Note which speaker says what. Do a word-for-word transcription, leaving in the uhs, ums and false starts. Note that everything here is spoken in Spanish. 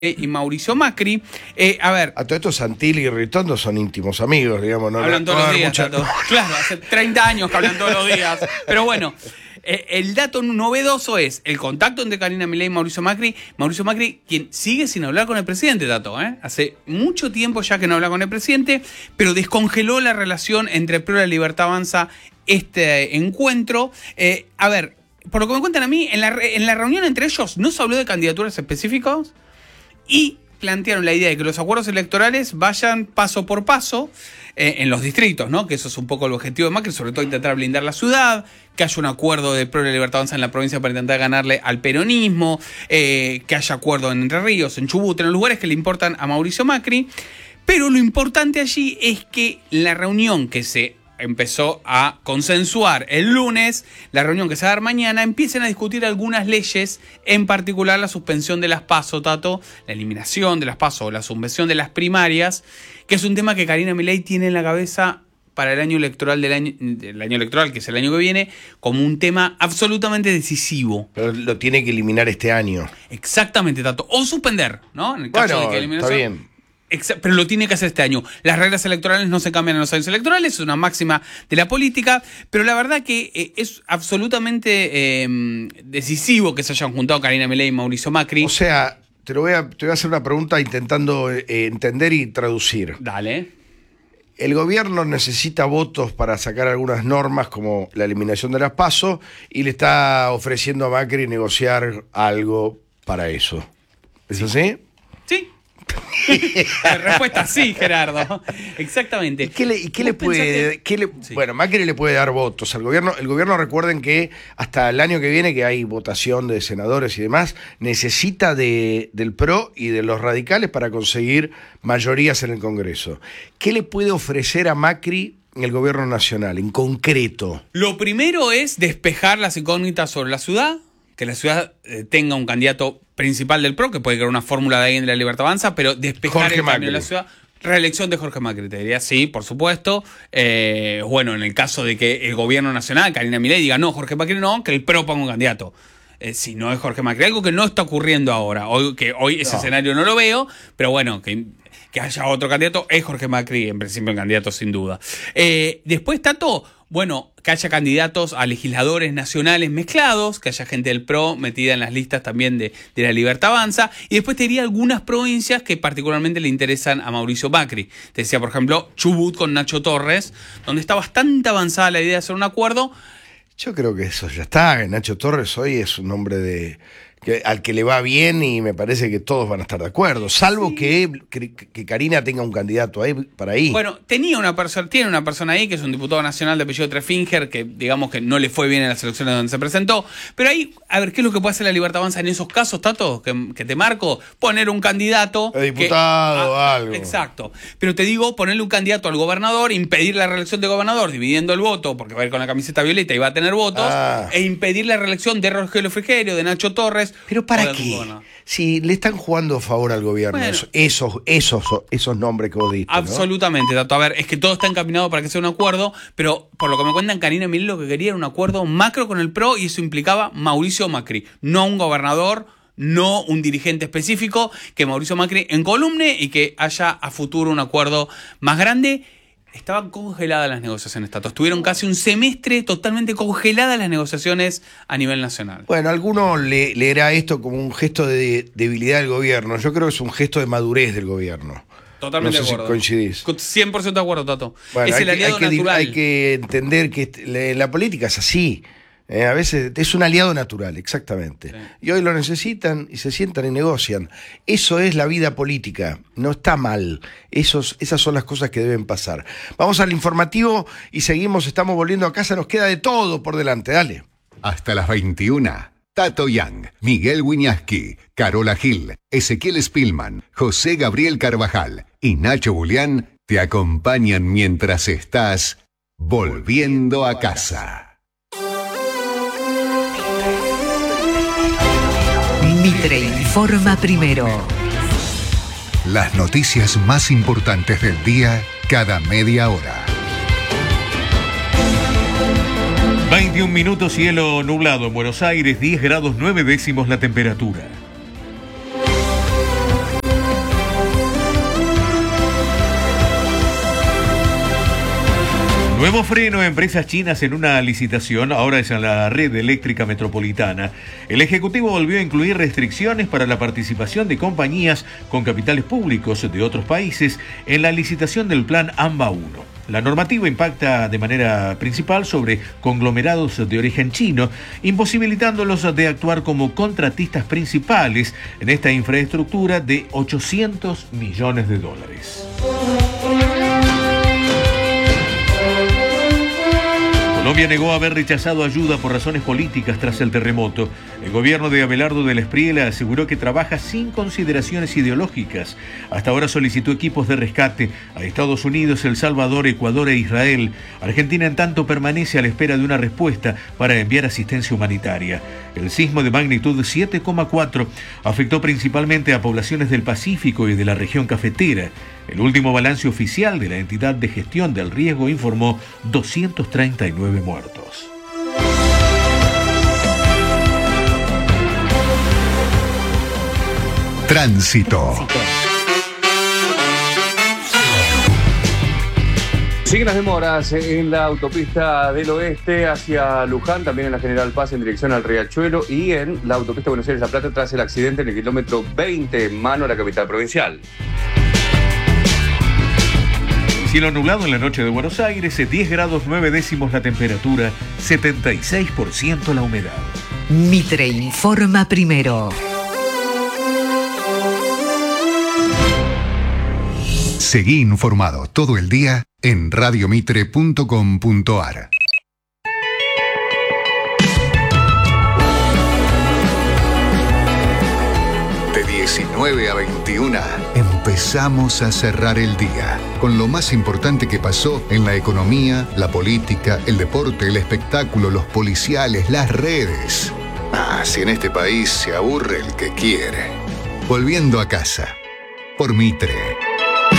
Speaker 1: y Mauricio Macri. Eh, a ver.
Speaker 2: A todo esto, Santilli y Ritondo son íntimos amigos, digamos. ¿no?
Speaker 1: Hablan todos
Speaker 2: no
Speaker 1: los días,
Speaker 2: mucha...
Speaker 1: Tato. Claro, hace treinta años que hablan todos los días. Pero bueno, eh, el dato novedoso es el contacto entre Karina Milei y Mauricio Macri. Mauricio Macri, quien sigue sin hablar con el presidente, Tato. ¿eh? Hace mucho tiempo ya que no habla con el presidente, pero descongeló la relación entre Pro y la Libertad Avanza este encuentro. Eh, a ver, por lo que me cuentan a mí, en la, en la reunión entre ellos no se habló de candidaturas específicas. Y plantearon la idea de que los acuerdos electorales vayan paso por paso eh, en los distritos, ¿no? Que eso es un poco el objetivo de Macri, sobre todo intentar blindar la ciudad, que haya un acuerdo de Pro y la Libertad Avanza en la provincia para intentar ganarle al peronismo, eh, que haya acuerdo en Entre Ríos, en Chubut, en los lugares que le importan a Mauricio Macri. Pero lo importante allí es que la reunión que se empezó a consensuar el lunes, la reunión que se va a dar mañana, empiecen a discutir algunas leyes, en particular la suspensión de las PASO, Tato, la eliminación de las PASO, la suspensión de las primarias, que es un tema que Karina Milei tiene en la cabeza para el año electoral del año, del año electoral, que es el año que viene, como un tema absolutamente decisivo.
Speaker 2: Pero lo tiene que eliminar este año.
Speaker 1: Exactamente, Tato. O suspender, ¿no? En el caso
Speaker 2: bueno,
Speaker 1: de que eliminación,
Speaker 2: está bien.
Speaker 1: Pero lo tiene que hacer este año. Las reglas electorales no se cambian en los años electorales, es una máxima de la política, pero la verdad que eh, es absolutamente eh, decisivo que se hayan juntado Karina Milei y Mauricio Macri.
Speaker 2: O sea, te, lo voy, a, te voy a hacer una pregunta intentando eh, entender y traducir.
Speaker 1: Dale.
Speaker 2: El gobierno necesita votos para sacar algunas normas como la eliminación de las PASO y le está ofreciendo a Macri negociar algo para eso. ¿Es
Speaker 1: sí.
Speaker 2: así?
Speaker 1: Sí. La respuesta sí, Gerardo. Exactamente.
Speaker 2: ¿Y qué le, y qué le puede, qué le, sí. Bueno, Macri le puede dar votos al gobierno. El gobierno, recuerden que hasta el año que viene, que hay votación de senadores y demás, necesita de, del Pro y de los radicales para conseguir mayorías en el Congreso. ¿Qué le puede ofrecer a Macri en el gobierno nacional, en concreto?
Speaker 1: Lo primero es despejar las incógnitas sobre la ciudad, que la ciudad eh, tenga un candidato principal del Pro, que puede crear una fórmula de alguien de la Libertad Avanza, pero despejar
Speaker 2: Jorge
Speaker 1: el cambio
Speaker 2: Macri.
Speaker 1: de la ciudad. Reelección de Jorge Macri, te diría, sí, por supuesto. Eh, bueno, en el caso de que el gobierno nacional, Karina Milei, diga no, Jorge Macri no, que el Pro ponga un candidato. Eh, si no es Jorge Macri, algo que no está ocurriendo ahora. Hoy, que hoy ese
Speaker 2: no. escenario
Speaker 1: no lo veo, pero bueno, que, que haya otro candidato, es Jorge Macri, en principio el candidato sin duda. Eh, después, Tato, bueno, que haya candidatos a legisladores nacionales mezclados, que haya gente del Pro metida en las listas también de, de la Libertad Avanza, y después te diría algunas provincias que particularmente le interesan a Mauricio Macri. Te decía, por ejemplo, Chubut con Nacho Torres, donde está bastante avanzada la idea de hacer un acuerdo.
Speaker 2: Yo creo que eso ya está. Nacho Torres hoy es un hombre de que, al que le va bien y me parece que todos van a estar de acuerdo, salvo sí. que, que, que Karina tenga un candidato ahí para ahí.
Speaker 1: Bueno, tenía una persona, tiene una persona ahí que es un diputado nacional de apellido Trefinger, que digamos que no le fue bien en las elecciones donde se presentó, pero ahí, a ver, ¿qué es lo que puede hacer la Libertad Avanza en esos casos, Tato? Que, que te marco, poner un candidato.
Speaker 2: El diputado,
Speaker 1: que, ah,
Speaker 2: algo.
Speaker 1: Exacto. Pero te digo, ponerle un candidato al gobernador, impedir la reelección de gobernador, dividiendo el voto, porque va a ir con la camiseta violeta y va a tener votos, ah. e impedir la reelección de Rogelio Frigerio, de Nacho Torres.
Speaker 2: ¿Pero para qué? Si le están jugando a favor al gobierno, bueno, esos, esos, esos nombres que vos diste,
Speaker 1: absolutamente,
Speaker 2: ¿no?
Speaker 1: Tato. A ver, es que todo está encaminado para que sea un acuerdo, pero por lo que me cuentan, Karina Milei lo que quería era un acuerdo macro con el Pro, y eso implicaba Mauricio Macri, no un gobernador, no un dirigente específico, que Mauricio Macri encolumne y que haya a futuro un acuerdo más grande. Estaban congeladas las negociaciones, Tato. Estuvieron casi un semestre totalmente congeladas las negociaciones a nivel nacional.
Speaker 2: Bueno, alguno le, leerá esto como un gesto de debilidad del gobierno. Yo creo que es un gesto de madurez del gobierno.
Speaker 1: Totalmente
Speaker 2: no sé
Speaker 1: de acuerdo.
Speaker 2: Si coincidís.
Speaker 1: cien por ciento de acuerdo, Tato.
Speaker 2: Bueno,
Speaker 1: es el
Speaker 2: hay
Speaker 1: aliado
Speaker 2: que, hay que,
Speaker 1: natural.
Speaker 2: Hay que entender que la política es así. Eh, a veces es un aliado natural, exactamente. Sí. Y hoy lo necesitan y se sientan y negocian. Eso es la vida política, no está mal. Esos, esas son las cosas que deben pasar. Vamos al informativo y seguimos, estamos volviendo a casa, nos queda de todo por delante, dale.
Speaker 3: Hasta las veintiuna, Tato Young, Miguel Wiñaski, Carola Gil, Ezequiel Spillman, José Gabriel Carvajal y Nacho Julián te acompañan mientras estás volviendo a casa.
Speaker 4: Mitre informa primero.
Speaker 3: Las noticias más importantes del día cada media hora.
Speaker 5: veintiún minutos, cielo nublado en Buenos Aires, diez grados nueve décimos la temperatura. Nuevo freno a empresas chinas en una licitación, ahora es en la red eléctrica metropolitana. El Ejecutivo volvió a incluir restricciones para la participación de compañías con capitales públicos de otros países en la licitación del plan AMBA uno. La normativa impacta de manera principal sobre conglomerados de origen chino, imposibilitándolos de actuar como contratistas principales en esta infraestructura de ochocientos millones de dólares. Colombia negó haber rechazado ayuda por razones políticas tras el terremoto. El gobierno de Abelardo del Espriella aseguró que trabaja sin consideraciones ideológicas. Hasta ahora solicitó equipos de rescate a Estados Unidos, El Salvador, Ecuador e Israel. Argentina, en tanto, permanece a la espera de una respuesta para enviar asistencia humanitaria. El sismo de magnitud siete coma cuatro afectó principalmente a poblaciones del Pacífico y de la región cafetera. El último balance oficial de la entidad de gestión del riesgo informó doscientos treinta y nueve muertos.
Speaker 3: Tránsito.
Speaker 6: Siguen las demoras en la autopista del oeste hacia Luján, también en la General Paz en dirección al Riachuelo y en la autopista Buenos Aires-La Plata tras el accidente en el kilómetro veinte en mano a la capital provincial.
Speaker 5: Cielo nublado en la noche de Buenos Aires, diez grados nueve décimos la temperatura, setenta y seis por ciento la humedad.
Speaker 4: Mitre informa primero.
Speaker 3: Seguí informado todo el día en radiomitre punto com punto ar. De diecinueve a veintiuna empezamos a cerrar el día con lo más importante que pasó en la economía, la política, el deporte, el espectáculo, los policiales, las redes. Ah, si en este país se aburre el que quiere. Volviendo a casa, por Mitre.